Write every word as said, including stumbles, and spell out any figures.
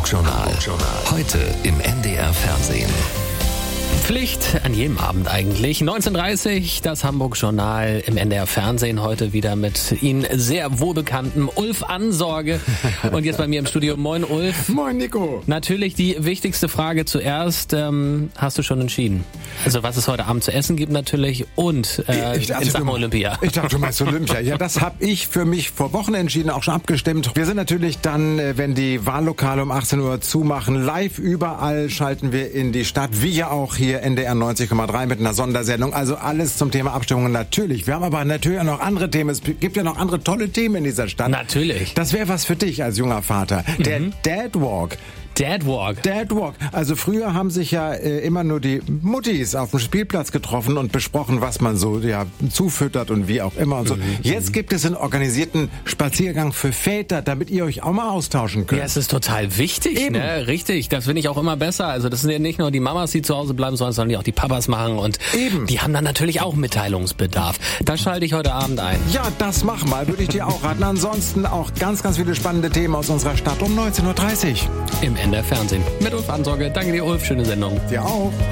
Hamburg-Journal. Heute im N D R Fernsehen. Pflicht an jedem Abend eigentlich. neunzehn Uhr dreißig, das Hamburg-Journal im N D R Fernsehen. Heute wieder mit Ihnen sehr wohlbekanntem Ulf Ansorge. Und jetzt bei mir im Studio. Moin Ulf. Moin Nico. Natürlich die wichtigste Frage zuerst. Ähm, hast du schon entschieden? Also was es heute Abend zu essen gibt natürlich und äh, ich dachte, in Sachen du, Olympia. Ich dachte, du meinst Olympia. Ja, das habe ich für mich vor Wochen entschieden, auch schon abgestimmt. Wir sind natürlich dann, wenn die Wahllokale um achtzehn Uhr zumachen, live überall schalten wir in die Stadt, wie ja auch hier N D R neunzig Komma drei mit einer Sondersendung. Also alles zum Thema Abstimmungen natürlich. Wir haben aber natürlich auch noch andere Themen. Es gibt ja noch andere tolle Themen in dieser Stadt. Natürlich. Das wäre was für dich als junger Vater. Der Mhm. Dad Walk. Dad Walk. Dad Walk. Also früher haben sich ja äh, immer nur die Muttis auf dem Spielplatz getroffen und besprochen, was man so ja zufüttert und wie auch immer und so. Mhm. Jetzt gibt es einen organisierten Spaziergang für Väter, damit ihr euch auch mal austauschen könnt. Ja, es ist total wichtig, Eben. ne? Richtig, das finde ich auch immer besser. Also das sind ja nicht nur die Mamas, die zu Hause bleiben, sondern sollen die auch die Papas machen und Eben. die haben dann natürlich auch Mitteilungsbedarf. Das schalte ich heute Abend ein. Ja, das mach mal, würde ich dir auch raten. Ansonsten auch ganz, ganz viele spannende Themen aus unserer Stadt um neunzehn Uhr dreißig. Im N D R Fernsehen. Mit Ulf Ansorge. Danke dir, Ulf. Schöne Sendung. Dir auch.